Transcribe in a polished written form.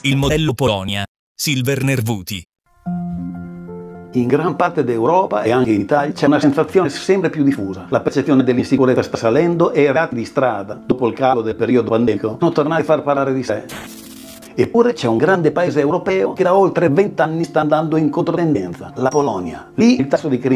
Il modello Polonia. Silver Nervuti. In gran parte d'Europa e anche in Italia c'è una sensazione sempre più diffusa. La percezione dell'insicurezza sta salendo e i reati di strada, dopo il calo del periodo pandemico, sono tornati a far parlare di sé. Eppure c'è un grande paese europeo che da oltre 20 anni sta andando in controtendenza, la Polonia. Lì il tasso di